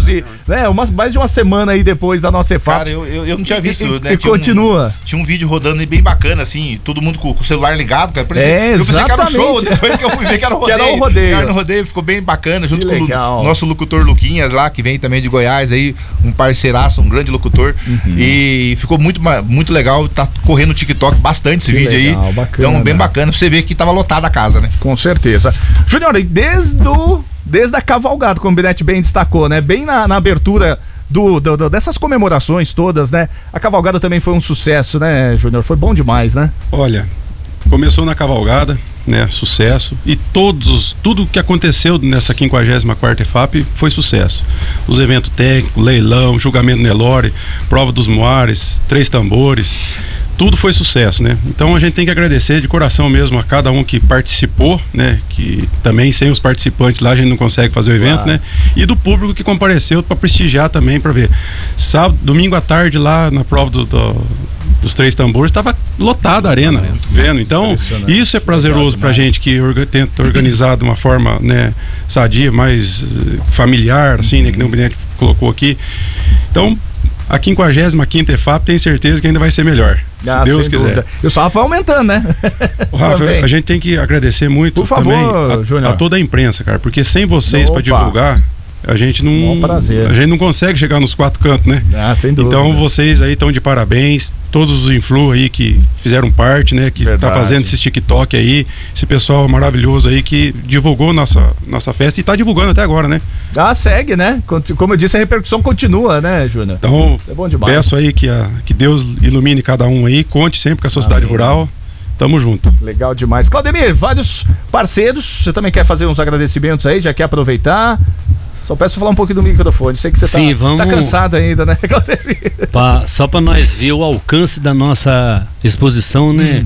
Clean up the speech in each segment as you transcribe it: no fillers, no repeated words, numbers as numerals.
e, né, mais de uma semana aí depois da nossa EFAP. Cara, eu não tinha visto, né? E continua. Tinha um vídeo rodando bem bacana, assim, todo mundo com o celular ligado, cara. Eu pensei que era um show, depois que eu fui ver que era um rodeio. Que era um rodeio. Cara, no rodeio ficou bem bacana, junto que com legal. o nosso locutor Luquinhas lá, que vem também de Goiás, aí, um parceiraço, um grande locutor. E ficou muito legal, tá correndo no TikTok bastante esse vídeo legal, aí. Bacana. Então, bem bacana, pra você ver que tava lotada a casa, né? Com certeza. Júnior, e desde a cavalgada, como o Binete bem destacou, né? Bem na abertura dessas comemorações todas, né? A cavalgada também foi um sucesso, né, Júnior? Foi bom demais, né? Olha, começou na cavalgada, né? Sucesso. E tudo que aconteceu nessa 54ª EFAP foi sucesso. Os eventos técnicos, leilão, julgamento Nelore, prova dos Moares, 3 tambores. Tudo foi sucesso, né? Então a gente tem que agradecer de coração mesmo a cada um que participou, né? Que também sem os participantes lá a gente não consegue fazer o evento, né? E do público que compareceu para prestigiar também, para ver. Domingo à tarde lá na prova dos 3 tambores estava lotada a arena, vendo? Então isso é prazeroso pra gente que tenta organizar de uma forma, né, sadia, mais familiar, assim, né? Que nem o Binete colocou aqui. Então a 55ª EFAP tem certeza que ainda vai ser melhor. Se Deus quiser. Dúvida. E o Rafa aumentando, né? Rafa, a gente tem que agradecer muito, por favor, também a toda a imprensa, cara, porque sem vocês para divulgar, a gente não consegue chegar nos 4 cantos, né? Sem dúvida. Então vocês aí estão de parabéns, todos os influ aí que fizeram parte, né? Que tá fazendo esse TikTok aí, esse pessoal maravilhoso aí que divulgou nossa festa e tá divulgando até agora, né? Segue, né? Como eu disse, a repercussão continua, né, Júnior? Então, isso é bom demais. Peço aí que Deus ilumine cada um aí, conte sempre com a sociedade rural. Tamo junto. Legal demais. Claudemir, vários parceiros, você também quer fazer uns agradecimentos aí, já quer aproveitar? Só peço pra falar um pouquinho do microfone. Sei que você tá cansado ainda, né, Claudemir? Só para nós ver o alcance da nossa exposição, né?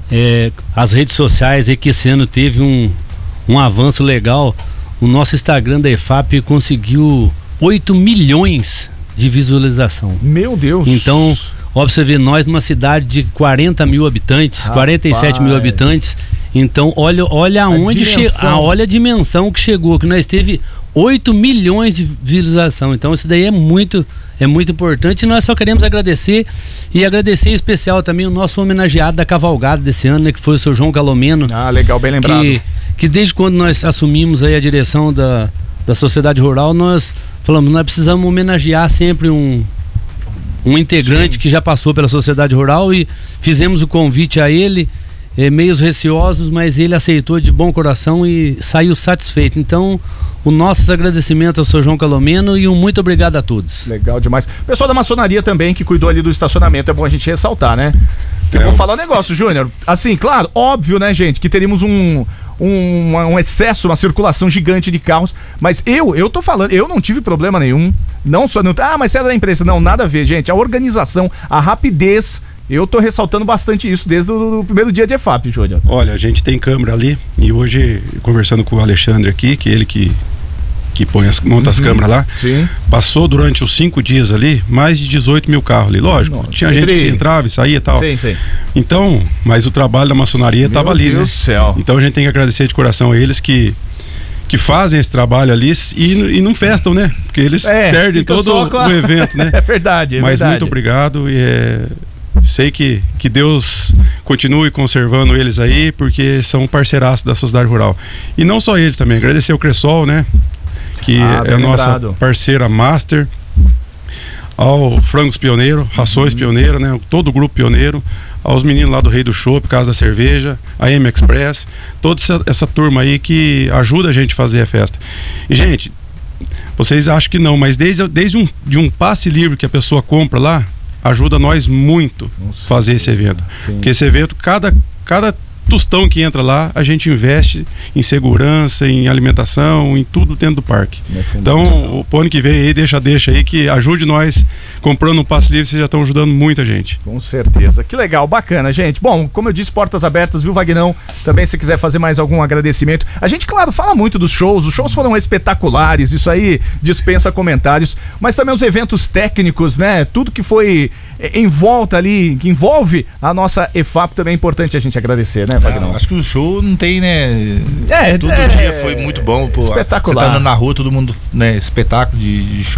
As redes sociais aí, que esse ano teve um avanço legal. O nosso Instagram da EFAP conseguiu 8 milhões de visualização. Meu Deus! Então, ó, pra você ver, nós numa cidade de 40 mil habitantes, 47 mil habitantes. Então, olha aonde olha a dimensão que chegou, que nós teve 8 milhões de visualização. Então isso daí é muito importante, e nós só queremos agradecer, e agradecer em especial também o nosso homenageado da cavalgada desse ano, né, que foi o seu João Calomeno. Legal, bem lembrado. Que desde quando nós assumimos aí a direção da sociedade rural, nós falamos, nós precisamos homenagear sempre um integrante que já passou pela sociedade rural, e fizemos o convite a ele, meios receosos, mas ele aceitou de bom coração e saiu satisfeito. Então, o nosso agradecimento ao seu João Calomeno e um muito obrigado a todos. Legal demais. Pessoal da maçonaria também, que cuidou ali do estacionamento, é bom a gente ressaltar, né? Eu vou falar um negócio, Júnior. Assim, claro, óbvio, né, gente, que teríamos um excesso, uma circulação gigante de carros, mas eu tô falando, eu não tive problema nenhum, mas você é da imprensa, não, nada a ver, gente, a organização, a rapidez, eu tô ressaltando bastante isso desde o primeiro dia de EFAP, Júnior. Olha, a gente tem câmera ali, e hoje, conversando com o Alexandre aqui, que ele que monta as câmeras lá, passou durante os 5 dias ali mais de 18 mil carros ali, lógico, tinha gente que entrava e saía e tal. Sim. Então, mas o trabalho da maçonaria estava ali, Deus né? Do céu. Então a gente tem que agradecer de coração a eles que fazem esse trabalho ali e não festam, né? Porque eles perdem todo o evento, né? É verdade, Mas muito obrigado, e sei que Deus continue conservando eles aí, porque são parceiraços da sociedade rural. E não só eles também, agradecer o Cressol, né? Que é a nossa parceira master, ao Frangos Pioneiro, Rações Pioneiro, né? Todo o grupo Pioneiro, aos meninos lá do Rei do Chopp, Casa da Cerveja, a M Express, toda essa turma aí que ajuda a gente a fazer a festa. E, gente, vocês acham que não, mas desde um passe livre que a pessoa compra lá, ajuda nós muito fazer esse evento. Porque esse evento, cada tostão que entra lá, a gente investe em segurança, em alimentação, em tudo dentro do parque. Então, o ano que vem aí, deixa aí, que ajude nós comprando um passe livre, vocês já estão ajudando muita gente. Com certeza. Que legal, bacana, gente. Bom, como eu disse, portas abertas, viu, Vagnão? Também, se quiser fazer mais algum agradecimento. A gente, claro, fala muito dos shows. Os shows foram espetaculares, isso aí dispensa comentários. Mas também os eventos técnicos, né? Tudo que foi em volta ali, que envolve a nossa EFAP, também é importante a gente agradecer, né, Vagnão? Acho que o show não tem, né? Todo dia foi muito bom. Pô, espetacular. Você tá andando na rua, todo mundo, né? Espetáculo de show.